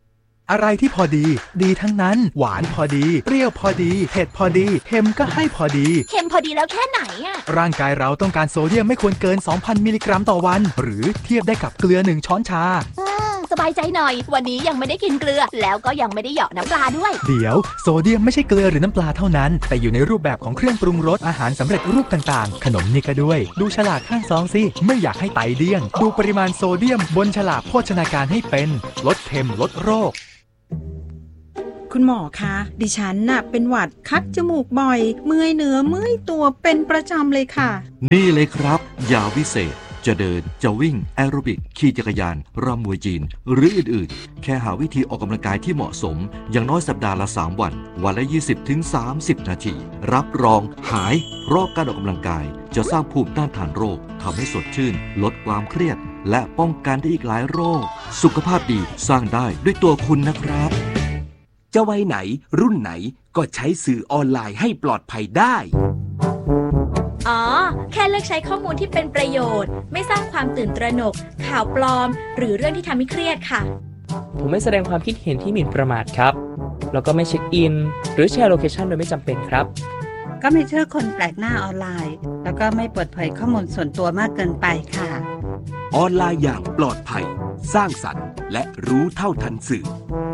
อะไรที่พอดีดีทั้งนั้นหวานพอดีเปรี้ยวพอดีเผ็ดพอดีเค็มก็ให้พอดีเค็มพอดีแล้วแค่ไหนอะร่างกายเราต้องการโซเดียมไม่ควรเกิน 2,000 มิลลิกรัมต่อวันหรือเทียบได้กับเกลือ1ช้อนชาสบายใจหน่อยวันนี้ยังไม่ได้กินเกลือแล้วก็ยังไม่ได้เหยาะน้ำปลาด้วยเดี๋ยวโซเดียมไม่ใช่เกลือหรือน้ำปลาเท่านั้นแต่อยู่ในรูปแบบของเครื่องปรุงรสอาหารสำเร็จรูปต่างๆขนมนี่ก็ด้วยดูฉลากข้างซองสิไม่อยากให้ไตเดี้ยงดูปริมาณโซเดียมบนฉลากโภชนาการให้เป็นลดเค็มลดโรคคุณหมอคะดิฉันน่ะเป็นหวัดคัดจมูกบ่อยเมื่อยเนื้อเมื่อยตัวเป็นประจำเลยค่ะนี่เลยครับยาวิเศษจะเดินจะวิ่งแอโรบิกขี่จักรยานรำมวยจีนหรืออื่นๆแค่หาวิธีออกกำลังกายที่เหมาะสมอย่างน้อยสัปดาห์ละ3วันวันละ 20-30 นาทีรับรองหายเพราะการออกกำลังกายจะสร้างภูมิต้านทานโรคทำให้สดชื่นลดความเครียดและป้องกันได้อีกหลายโรคสุขภาพดีสร้างได้ด้วยตัวคุณนะครับจะวัยไหนรุ่นไหนก็ใช้สื่อออนไลน์ให้ปลอดภัยได้อ๋อแค่เลือกใช้ข้อมูลที่เป็นประโยชน์ไม่สร้างความตื่นตระหนกข่าวปลอมหรือเรื่องที่ทำให้เครียดค่ะผมไม่แสดงความคิดเห็นที่หมิ่นประมาทครับแล้วก็ไม่เช็คอินหรือแชร์โลเคชันโดยไม่จำเป็นครับก็ไม่เชื่อคนแปลกหน้าออนไลน์แล้วก็ไม่เปิดเผยข้อมูลส่วนตัวมากเกินไปค่ะออนไลน์อย่างปลอดภัยสร้างสรรค์และรู้เท่าทันสื่อ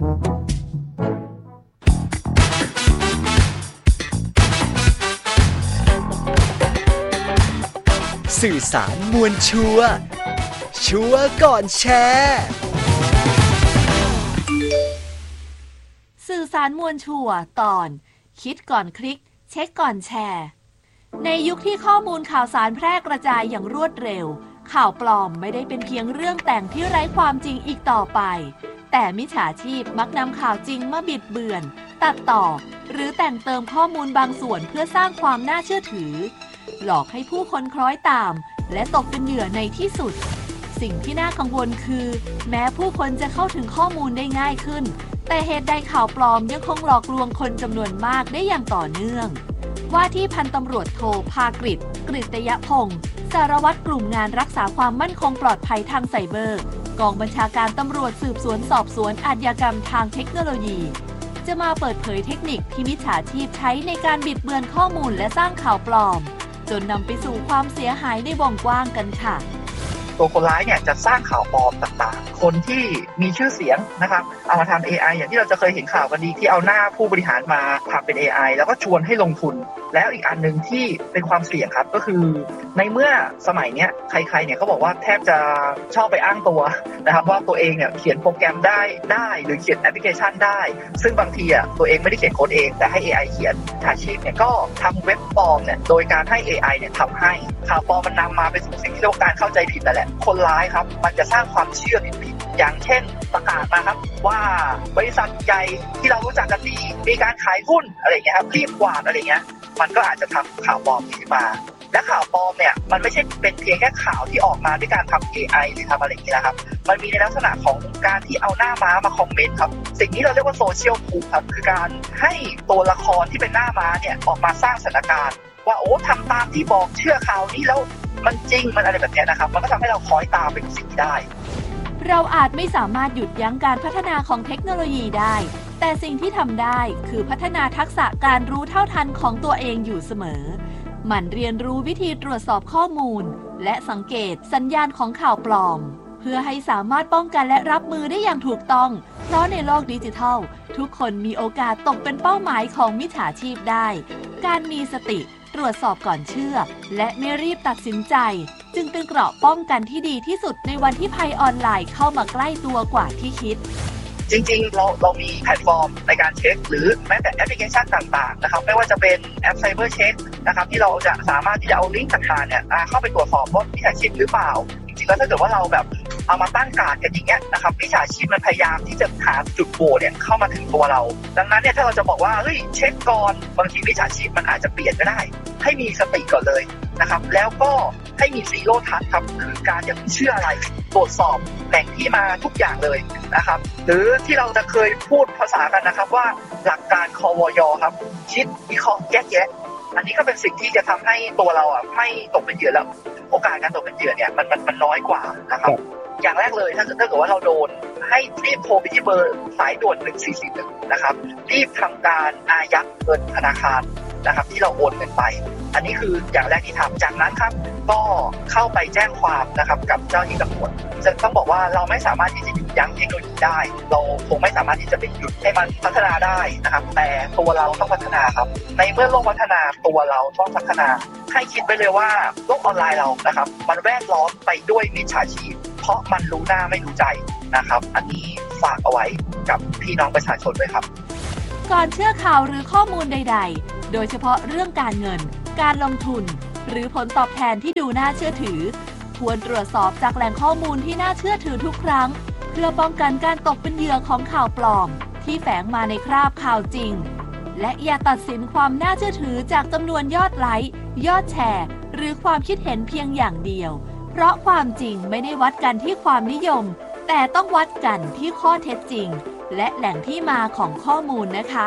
สื่อสารมวลชัวร์ชัวร์ก่อนแชร์สื่อสารมวลชัวร์ตอนคิดก่อนคลิกเช็คก่อนแชร์ในยุคที่ข้อมูลข่าวสารแพร่กระจายอย่างรวดเร็วข่าวปลอมไม่ได้เป็นเพียงเรื่องแต่งที่ไร้ความจริงอีกต่อไปแต่มิจฉาชีพมักนำข่าวจริงมาบิดเบือนตัดต่อหรือแต่งเติมข้อมูลบางส่วนเพื่อสร้างความน่าเชื่อถือหลอกให้ผู้คนคล้อยตามและตกเป็นเหยื่อในที่สุดสิ่งที่น่ากังวลคือแม้ผู้คนจะเข้าถึงข้อมูลได้ง่ายขึ้นแต่เหตุใดข่าวปลอมยังคงหลอกลวงคนจำนวนมากได้อย่างต่อเนื่องว่าที่พันตำรวจโทภากฤษ กฤตยพงศ์สารวัตรกลุ่มงานรักษาความมั่นคงปลอดภัยทางไซเบอร์กองบัญชาการตำรวจสืบสวนสอบสวนอาชญากรรมทางเทคโนโลยีจะมาเปิดเผยเทคนิคที่มิจฉาชีพใช้ในการบิดเบือนข้อมูลและสร้างข่าวปลอมจนนำไปสู่ความเสียหายในวงกว้างกันค่ะตัวคนร้ายเนี่ยจะสร้างข่าวปลอมต่างๆคนที่มีชื่อเสียงนะครับเอามาทำ AI อย่างที่เราจะเคยเห็นข่าวกันดีที่เอาหน้าผู้บริหารมาทำเป็น AI แล้วก็ชวนให้ลงทุนแล้วอีกอันหนึ่งที่เป็นความเสี่ยงครับก็คือในเมื่อสมัยนี้ใครๆเนี่ยเขาบอกว่าแทบจะชอบไปอ้างตัวนะครับว่าตัวเองเนี่ยเขียนโปรแกรมได้หรือเขียนแอปพลิเคชันได้ซึ่งบางทีอ่ะตัวเองไม่ได้เขียนโค้ดเองแต่ให้ AI เขียนอาชีพเนี่ยก็ทำเว็บปลอมเนี่ยโดยการให้ AI เนี่ยทำให้ข่าวปลอมมันนำมาไปสู่สิ่งที่เรียกว่าการเข้าใจผิดนั่นแหละคนร้ายครับมันจะสร้างความเชื่อผิดๆอย่างเช่นประกาศมาครับว่าบริษัทใหญ่ที่เรารู้จักกันดีมีการขายหุ้นอะไรอย่างเงี้ยครับรีบกวาดอะไรเงี้ยมันก็อาจจะทำข่าวปลอมขึ้นมาและข่าวปลอมเนี่ยมันไม่ใช่เป็นเพียงแค่ข่าวที่ออกมาด้วยการทำ AI หรือทำอะไรอย่างนี้นะครับมันมีในลักษณะของการที่เอาหน้าม้ามาคอมเมนต์ครับสิ่งนี้เราเรียกว่าโซเชียลพูฟครับคือการให้ตัวละครที่เป็นหน้าม้าเนี่ยออกมาสร้างสถานการณ์ว่าโอ้ทำตามที่บอกเชื่อข่าวนี้แล้วมันจริงมันอะไรแบบนี้นะครับมันก็ทำให้เราคล้อยตามเป็นสิ่งได้เราอาจไม่สามารถหยุดยั้งการพัฒนาของเทคโนโลยีได้แต่สิ่งที่ทำได้คือพัฒนาทักษะการรู้เท่าทันของตัวเองอยู่เสมอหมั่นเรียนรู้วิธีตรวจสอบข้อมูลและสังเกตสัญญาณของข่าวปลอมเพื่อให้สามารถป้องกันและรับมือได้อย่างถูกต้องเพราะในโลกดิจิทัลทุกคนมีโอกาสตกเป็นเป้าหมายของมิจฉาชีพได้การมีสติตรวจสอบก่อนเชื่อและไม่รีบตัดสินใจจึงเป็นเกราะป้องกันที่ดีที่สุดในวันที่ภัยออนไลน์เข้ามาใกล้ตัวกว่าที่คิดจริงๆเรามีแพลตฟอร์มในการเช็คหรือแม้แต่แอปพลิเคชันต่างๆนะครับไม่ว่าจะเป็นแอปไซเบอร์เช็คนะครับที่เราจะสามารถที่จะเอาลิงก์ต่างๆเนี่ยเข้าไปตรวจสอบว่ามิจฉาชีพหรือเปล่าจริงๆแล้วถ้าเกิดว่าเราแบบเอามาตั้งการ์ดกันอย่างเงี้ยนะครับมิจฉาชีพมันพยายามที่จะหาจุดโหว่เนี่ยเข้ามาถึงตัวเราดังนั้นเนี่ยถ้าเราจะบอกว่าเฮ้ยเช็คก่อนบางทีมิจฉาชีพมันอาจจะเปลี่ยนก็ได้ให้มีสติก่อนเลยนะครับแล้วก็ให้มีซีโร่ทัชครับคือการอย่าเชื่ออะไรตรวจสอบแหล่งที่มาทุกอย่างเลยนะครับหรือที่เราจะเคยพูดภาษากันนะครับว่าหลักการควย.ครับคิดวิเคราะห์แยกแยะอันนี้ก็เป็นสิ่งที่จะทำให้ตัวเราไม่ตกเป็นเหยื่อแล้วโอกาสการตกเป็นเหยื่อเนี่ยมันน้อยกว่านะครับอย่างแรกเลยถ้าเกิดว่าเราโดนให้รีบโทรไปที่เบอร์สายด่วน1441นะครับรีบทำการอายัดเงินธนาคารนะครับที่เราโอนเงินไปอันนี้คืออย่างแรกที่ทำจากนั้นครับก็เข้าไปแจ้งความนะครับกับเจ้าหน้าที่ตำรวจจะต้องบอกว่าเราไม่สามารถที่จะหยุดยั้งเทคโนโลยีได้เราคงไม่สามารถที่จะไปหยุดให้มันพัฒนาได้นะครับแต่ตัวเราต้องพัฒนาครับในเมื่อโลกพัฒนาตัวเราต้องพัฒนาให้คิดไปเลยว่าโลกออนไลน์เรานะครับมันแวดล้อมไปด้วยมิจฉาชีพเพราะมันรู้หน้าไม่รู้ใจนะครับอันนี้ฝากเอาไว้กับพี่น้องประชาชนด้วยครับก่อนเชื่อข่าวหรือข้อมูลใดๆโดยเฉพาะเรื่องการเงินการลงทุนหรือผลตอบแทนที่ดูน่าเชื่อถือควรตรวจสอบจากแหล่งข้อมูลที่น่าเชื่อถือทุกครั้งเพื่อป้องกันการตกเป็นเหยื่อของข่าวปลอมที่แฝงมาในคราบข่าวจริงและอย่าตัดสินความน่าเชื่อถือจากจำนวนยอดไลค์ยอดแชร์หรือความคิดเห็นเพียงอย่างเดียวเพราะความจริงไม่ได้วัดกันที่ความนิยมแต่ต้องวัดกันที่ข้อเท็จจริงและแหล่งที่มาของข้อมูลนะคะ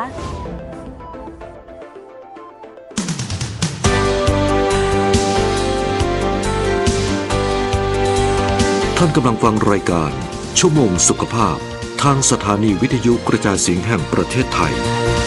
ท่านกำลังฟังรายการชั่วโมงสุขภาพทางสถานีวิทยุกระจายเสียงแห่งประเทศไทย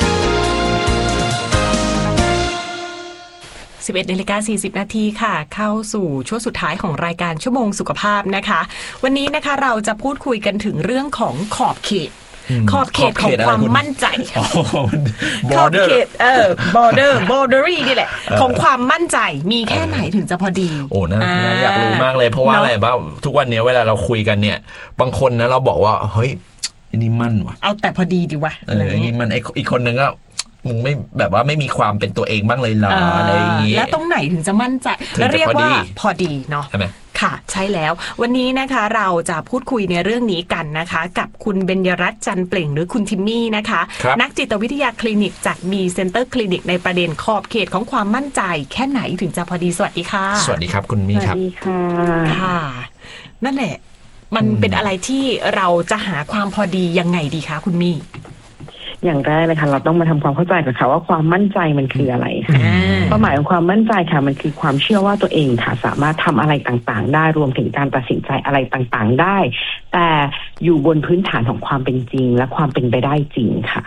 11:40 นาทีค่ะเข้าสู่ช่วงสุดท้ายของรายการชั่วโมงสุขภาพนะคะวันนี้นะคะเราจะพูดคุยกันถึงเรื่องของขอบเขตของความมั่นใจขอบเขตbordery นี่แหละของความมั่นใจมีแค่ไหนถึงจะพอดีโอ้น่าอยากรู้มากเลยเพราะว่าอะไรบ้างทุกวันนี้เวลาเราคุยกันเนี่ยบางคนนะเราบอกว่าเฮ้ยอันนี้มั่นว่ะเอาแต่พอดีดีวะอันนี้มันอีกคนนึงก็มึงไม่แบบว่าไม่มีความเป็นตัวเองบ้างเลยเหรออะไรอย่างงี้แล้วตรงไหนถึงจะมั่นใจแล้วเรียกว่าพอดีเนาะใช่ไหมค่ะใช่แล้ววันนี้นะคะเราจะพูดคุยในเรื่องนี้กันนะคะกับคุณเบญญรัตน์จันเปล่งหรือคุณทิมมี่นะคะนักจิตวิทยาคลินิกจาก B Center Clinic ในประเด็นขอบเขตของความมั่นใจแค่ไหนถึงจะพอดีสวัสดีค่ะสวัสดีครับคุณมี่ครับสวัสดีค่ะค่ะนั่นแหละมันเป็นอะไรที่เราจะหาความพอดียังไงดีคะคุณมี่อย่างแรกเลยค่ะเราต้องมาทำความเข้าใจกับค่ะว่าความมั่นใจมันคืออะไรค่ะความหมายของความมั่นใจค่ะมันคือความเชื่อว่าตัวเองค่ะสามารถทำอะไรต่างๆได้รวมถึงการตัดสินใจอะไรต่างๆได้แต่อยู่บนพื้นฐานของความเป็นจริงและความเป็นไปได้จริงค่ะ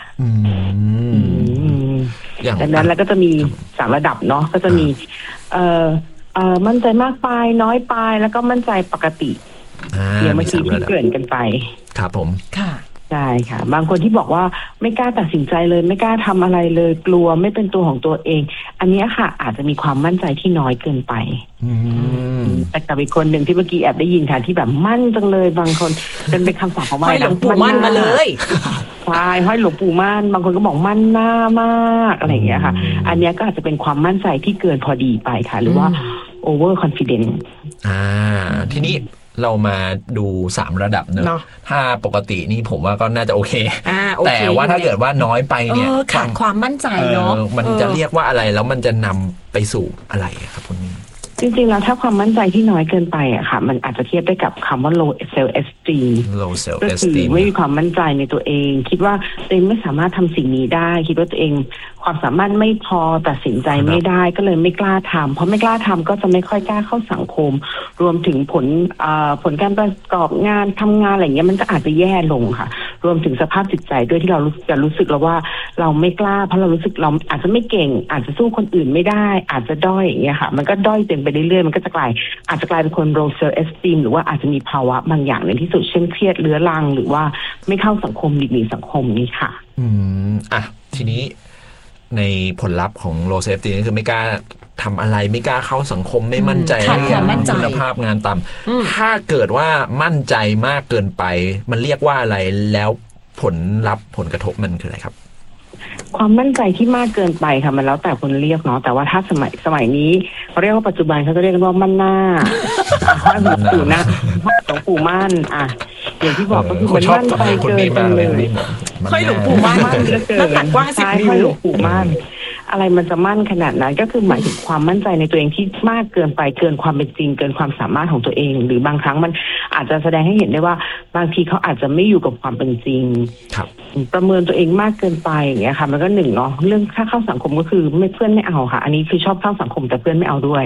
ดังนั้นแล้วก็จะมี3ระดับเนาะก็จะมีมั่นใจมากไปน้อยไปแล้วก็มั่นใจปกติเดี๋ยวเมื่อกี้ที่เกริ่นกันไปครับผมค่ะใช่ค่ะบางคนที่บอกว่าไม่กล้าตัดสินใจเลยไม่กล้าทำอะไรเลยกลัวไม่เป็นตัวของตัวเองอันนี้ค่ะอาจจะมีความมั่นใจที่น้อยเกินไปแต่กับอีกคนหนึ่งที่เมื่อกี้แอบได้ยินค่ะที่แบบมั่นจังเลยบางคนเป็นคำศัพท์ของว่าหลวงปู่มั่นมาเลยใช่ห้อยหลวงปู่มั่นบางคนก็บอกมั่นหน้ามากอะไรอย่างเงี้ยค่ะอันนี้ก็อาจจะเป็นความมั่นใจที่เกินพอดีไปค่ะหรือว่า over confidence ทีนี้เรามาดู3ระดับเนอะถ้าปกตินี่ผมว่าก็น่าจะโอเคแต่ว่าถ้าเกิดว่าน้อยไปเนี่ยขาดความมั่นใจเนาะมันจะเรียกว่าอะไรแล้วมันจะนำไปสู่อะไรครับคุณนี่จริงๆแล้วถ้าความมั่นใจที่น้อยเกินไปอะค่ะมันอาจจะเทียบได้กับคำว่า low self esteem ก็คือไม่มีความมั่นใจในตัวเองคิดว่าตัวเองไม่สามารถทำสิ่งนี้ได้คิดว่าตัวเองความสามารถไม่พอตัดสินใจไม่ได้ก็เลยไม่กล้าทำเพราะไม่กล้าทำก็จะไม่ค่อยกล้าเข้าสังคมรวมถึงผลการประกอบงานทำงานอะไรเงี้ยมันก็อาจจะแย่ลงค่ะรวมถึงสภาพจิตใจด้วยที่เราจะรู้สึกแล้วว่าเราไม่กล้าเพราะเรารู้สึกเราอาจจะไม่เก่งอาจจะสู้คนอื่นไม่ได้อาจจะด้อยอย่างเงี้ยค่ะมันก็ด้อยเต็มไปเรื่อยๆมันก็จะอาจจะกลายเป็นคน low self esteem หรือว่าอาจจะมีภาวะบางอย่างในที่สุดเช่นเครียดเรื้อรังหรือว่าไม่เข้าสังคมหลีกหนีสังคมนี้ค่ะทีนี้ในผลลัพธ์ของ low self esteem คือไม่กล้าทำอะไรไม่กล้าเข้าสังคมไม่มั่นใจคุณภาพงานต่ำถ้าเกิดว่ามั่นใจมากเกินไปมันเรียกว่าอะไรแล้วผลลัพธ์ผลกระทบมันคืออะไรครับความมั่นใจที่มากเกินไปค่ะมันแล้วแต่คนเรียกเนาะแต่ว่าถ้าสมัยนี้เขาเรียกว่าปัจจุบันเขาจะเรียกว่ามั่นหน้าห้อยหลวงปู่นะหลวงปู่มั่นอย่างที่บอกก็คือมันมั่นใจเกินไปเลยห้อยหลวงปู่มั่นน้ำหนักกว้าง10 นิ้วห้อยหลวงปู่มั่นอะไรมันจะมั่นขนาดนั้นก็คือหมายถึงความมั่นใจในตัวเองที่มากเกินไปเกินความเป็นจริงเกินความสามารถของตัวเองหรือบางครั้งมันอาจจะแสดงให้เห็นได้ว่าบางทีเขาอาจจะไม่อยู่กับความเป็นจริงประเมินตัวเองมากเกินไปอย่างเงี้ยค่ะมันก็หนึ่งเนาะเรื่องถ้าเข้าสังคมก็คือเพื่อนไม่เอาค่ะอันนี้คือชอบเข้าสังคมแต่เพื่อนไม่เอาด้วย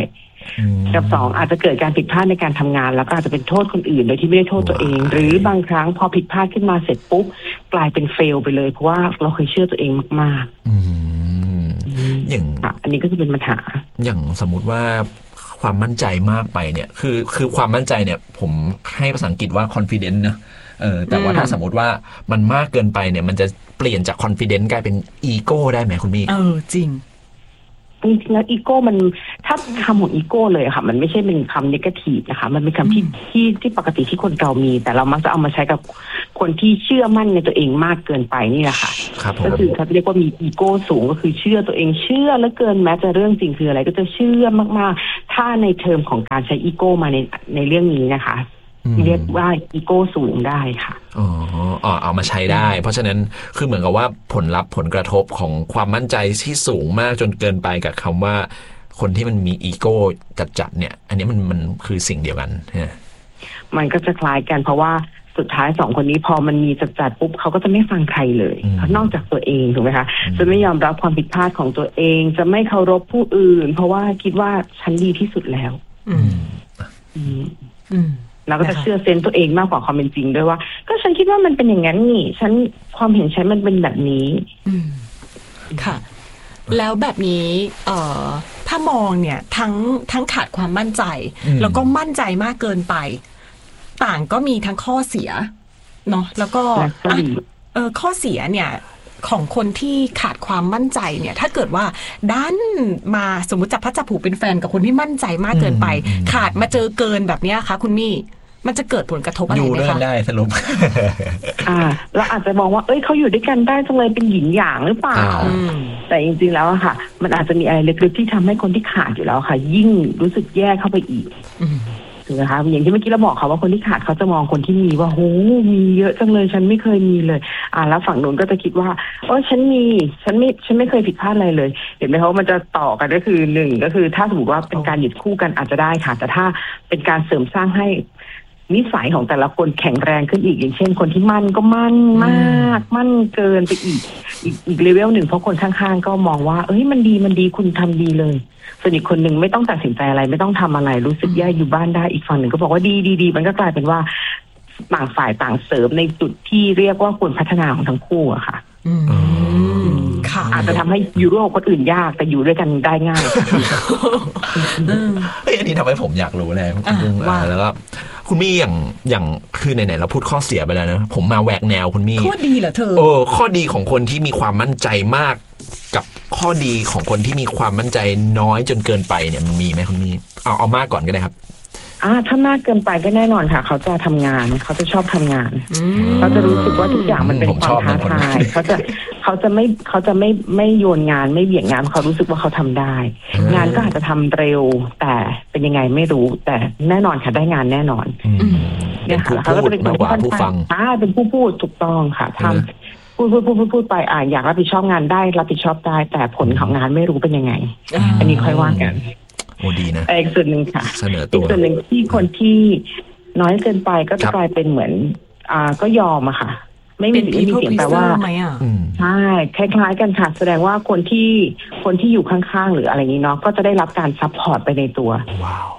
กับสองอาจจะเกิดการผิดพลาดในการทำงานแล้วก็อาจจะเป็นโทษคนอื่นโดยที่ไม่ได้โทษตัวเองหรือบางครั้งพอผิดพลาดขึ้นมาเสร็จปุ๊บกลายเป็นเฟลไปเลยเพราะว่าเราเคยเชื่อตัวเองมากๆอย่างอันนี้ก็จะเป็นปัญหาอย่างสมมุติว่าความมั่นใจมากไปเนี่ยคือความมั่นใจเนี่ยผมให้ภาษาอังกฤษว่า confidence นะแต่ว่าถ้าสมมติว่ามันมากเกินไปเนี่ยมันจะเปลี่ยนจาก confidence กลายเป็น ego ได้ไหมคุณมี่จริงแล้วอีโก้มันถ้าคำของอีโก้เลยค่ะมันไม่ใช่เป็นคำเนกาทีฟนะคะมันเป็นคำที่ปกติที่คนเรามีแต่เรามักจะเอามาใช้กับคนที่เชื่อมั่นในตัวเองมากเกินไปนี่แหละค่ะก็คือเขาเรียกว่ามีอีโก้สูงก็คือเชื่อตัวเองเชื่อแล้วเกินแม้จะเรื่องจริงคืออะไรก็จะเชื่อมากๆถ้าในเทอมของการใช้อีโก้มาในเรื่องนี้นะคะเรียกว่าอีโก้สูงได้ค่ะเอามาใช้ได้เพราะฉะนั้นคือเหมือนกับว่าผลลัพธ์ผลกระทบของความมั่นใจที่สูงมากจนเกินไปกับคำว่าคนที่มันมีอีโก้จัดๆเนี่ยอันนี้มันคือสิ่งเดียวกันมันก็จะคล้ายกันเพราะว่าสุดท้ายสองคนนี้พอมันมีจัดปุ๊บเขาก็จะไม่ฟังใครเลยนอกจากตัวเองถูกไหมคะจะไม่ยอมรับความผิดพลาดของตัวเองจะไม่เคารพผู้อื่นเพราะว่าคิดว่าฉันดีที่สุดแล้วเราก็จะเชื่อเซนส์ตัวเองมากกว่าความเป็นจริงด้วยว่าก็ฉันคิดว่ามันเป็นอย่างนั้นนี่ฉันความเห็นฉันมันเป็นแบบนี้ค่ะแล้วแบบนี้ถ้ามองเนี่ยทั้งขาดความมั่นใจแล้วก็มั่นใจมากเกินไปต่างก็มีทั้งข้อเสียเนาะแล้วก็ข้อเสียเนี่ยของคนที่ขาดความมั่นใจเนี่ยถ้าเกิดว่าดันมาสมมุติจับพลัดจับผลูเป็นแฟนกับคนที่มั่นใจมากเกินไปขาดมาเจอเกินแบบนี้คะคุณมี่มันจะเกิดผลกระทบอะไรไหมคะอยู่ด้วยได้สรุปเราอาจจะมองว่าเขาอยู่ด้วยกันได้จังเลยเป็นหยินหยางหรือเปล่าแต่จริงๆแล้วค่ะมันอาจจะมีอะไรลึกๆที่ทำให้คนที่ขาดอยู่แล้วค่ะยิ่งรู้สึกแย่เข้าไปอีกถูกไหมคะอย่างที่เมื่อกี้เราบอกเขาว่าคนที่ขาดเขาจะมองคนที่มีว่าโหมีเยอะจังเลยฉันไม่เคยมีเลยแล้วฝั่งนู้นก็จะคิดว่าฉันไม่เคยผิดพลาดอะไรเลยเห็นไหมคะมันจะต่อกันก็คือหนึ่งก็คือถ้าสมมติว่าเป็นการหยุดคู่กันอาจจะได้ค่ะแต่ถ้าเป็นการเสริมสร้างให้นิสัยของแต่ละคนแข็งแรงขึ้นอีกอย่างเช่นคนที่มั่นก็มั่นมากมั่นเกินไปอีกเลเวลหนึ่งเพราะคนข้างๆก็มองว่ามันดีคุณทำดีเลยส่วนอีกคนหนึ่งไม่ต้องตัดสินใจอะไรไม่ต้องทำอะไรรู้สึกแย่อยู่บ้านได้อีกฝั่งหนึ่งก็บอกว่าดีมันก็กลายเป็นว่าต่างฝ่ายต่างเสริมในจุดที่เรียกว่าควรพัฒนาของทั้งคู่อะค่ะอาจจะทำให้อยู่ร่วมกับคนอื่นยากแต่อยู่ด้วยกันได้ง่ายอันนี้ทำให้ผมอยากรู้เลยแล้วก็คุณมี่อย่างคือไหนๆเราพูดข้อเสียไปแล้วนะผมมาแหวกแนวคุณมี่ข้อดีเหรอเธอข้อดีของคนที่มีความมั่นใจมากกับข้อดีของคนที่มีความมั่นใจน้อยจนเกินไปเนี่ยมันมีไหมคุณมี่เอามากก่อนก็ได้ครับถ้ามากเกินไปก็แน่นอนค่ะเขาจะทำงานเขาจะชอบทำงานเขาจะรู้สึกว่าทุกอย่างมันเป็นความท้าทายเขาจะไม่โยนงานไม่เบี่ยงงานเขารู้สึกว่าเขาทำได้งานก็อาจจะทำเร็วแต่เป็นยังไงไม่รู้แต่แน่นอนค่ะได้งานแน่นอนเนี่ยค่ะเขาก็จะเป็นคนที่ผู้ฟังเป็นผู้พูดถูกต้องค่ะทำพูดไปอยากรับผิดชอบงานได้รับผิดชอบได้แต่ผลของงานไม่รู้เป็นยังไงอันนี้ค่อยว่ากันดีนะอีกส่วนหนึ่งค่ะเสนอตัวอีกส่วนหนึ่งที่คนที่น้อยเกินไปก็จะกลายเป็นเหมือนก็ยอมอะค่ะไม่มีเสียงแต่ว่าใช่คล้ายๆกันค่ะแสดงว่าคนที่อยู่ข้างๆหรืออะไรนี้เนาะก็จะได้รับการซัพพอร์ตไปในตัวว้าว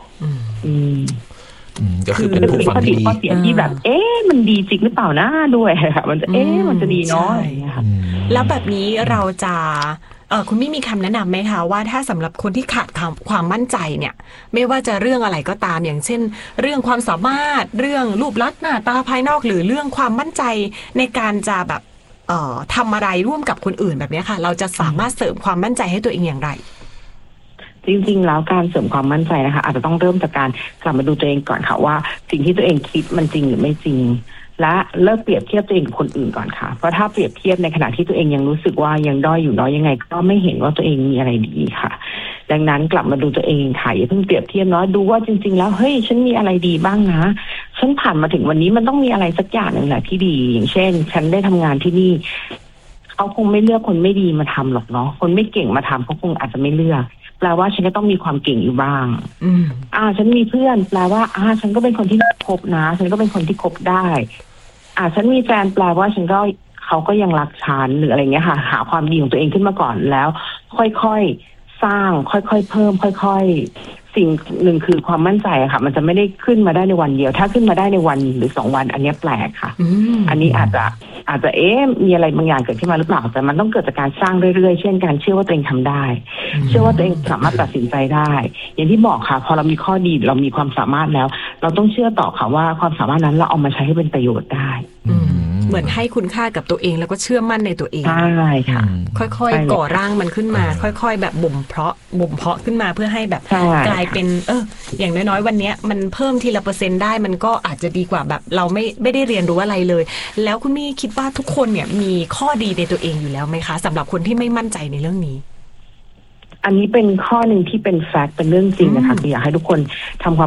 ก็คือเป็นผู้ฟังที่ดีข้อเสียที่แบบมันดีจริงหรือเปล่านะด้วยค่ะมันจะมันจะดีเนาะแล้วแบบนี้เราจะคุณไม่มีคำแนะนำไหมคะว่าถ้าสำหรับคนที่ขาดความมั่นใจเนี่ยไม่ว่าจะเรื่องอะไรก็ตามอย่างเช่นเรื่องความสามารถเรื่องรูปลักษณ์หน้าตาภายนอกหรือเรื่องความมั่นใจในการจะแบบทำอะไรร่วมกับคนอื่นแบบนี้ค่ะเราจะสามารถเสริมความมั่นใจให้ตัวเองอย่างไรจริงๆแล้วการเสริมความมั่นใจนะคะอาจจะต้องเริ่มจากการกลับมาดูตัวเองก่อนค่ะว่าสิ่งที่ตัวเองคิดมันจริงหรือไม่จริงและเลิกเปรียบเทียบตัวเองกับคนอื่นก่อนค่ะเพราะถ้าเปรียบเทียบในขณะที่ตัวเองยังรู้สึกว่ายังด้อยอยู่น้อยยังไงก็ไม่เห็นว่าตัวเองมีอะไรดีค่ะดังนั้นกลับมาดูตัวเองค่ะอย่าเพิ่งเปรียบเทียบเนาะดูว่าจริงๆแล้วเฮ้ยฉันมีอะไรดีบ้างนะฉันผ่านมาถึงวันนี้มันต้องมีอะไรสักอย่างหนึ่งแหละที่ดีอย่างเช่นฉันได้ทำงานที่นี่เขาคงไม่เลือกคนไม่ดีมาทำหรอกเนาะคนไม่เก่งมาทำเขาคงอาจจะไม่เลือกแปลว่าฉันก็ต้องมีความเก่งอยู่บ้างฉันมีเพื่อนแปลว่าฉันก็เป็นคนที่คบนะฉันก็เป็นคนที่คบได้ฉันมีแฟนแปลว่าฉันก็เขาก็ยังรักฉันหรืออะไรเงี้ยค่ะหาความดีของตัวเองขึ้นมาก่อนแล้วค่อยๆสร้างค่อยๆเพิ่มค่อยๆสิ่งหนึ่งคือความมั่นใจอะค่ะมันจะไม่ได้ขึ้นมาได้ในวันเดียวถ้าขึ้นมาได้ในวันหรือ2 วันอันนี้แปลกค่ะอันนี้อาจจะมีอะไรบางอย่างเกิดขึ้นมาหรือเปล่าแต่มันต้องเกิดจากการสร้างเรื่อยๆเช่นการเชื่อว่าตัวเองทำได้เชื่อว่าตัวเองสามารถตัดสินใจได้อย่างที่บอกค่ะพอเรามีข้อดีเรามีความสามารถแล้วเราต้องเชื่อต่อค่ะว่าความสามารถนั้นเราเอามาใช้ให้เป็นประโยชน์ได้เหมือนให้คุณค่ากับตัวเองแล้วก็เชื่อมั่นในตัวเองใช่ค่ะค่อยๆก่อร่างมันขึ้นมาค่อยๆแบบบ่มเพาะขึ้นมาเพื่อให้แบบกลายเป็นอย่างน้อยๆวันนี้มันเพิ่มทีละเปอร์เซ็นต์ได้มันก็อาจจะดีกว่าแบบเราไม่ได้เรียนรู้อะไรเลยแล้วคุณมี่คิดว่าทุกคนเนี่ยมีข้อดีในตัวเองอยู่แล้วไหมคะสำหรับคนที่ไม่มั่นใจในเรื่องนี้อันนี้เป็นข้อหนึ่งที่เป็นแฟกต์เป็นเรื่องจริงนะคะคืออยากให้ทุกคนทำความ